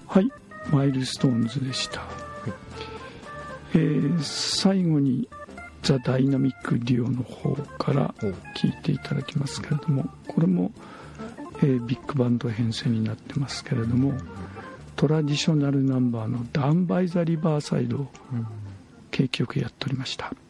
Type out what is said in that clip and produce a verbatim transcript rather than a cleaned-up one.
はい、マイルストーンズでした、はい。えー、最後にザ・ダイナミック・デュオの方から聴いていただきますけれども、これも、えー、ビッグバンド編成になってますけれども、トラディショナルナンバーのダウン・バイ・ザ・リバーサイドを景気よくやっておりました。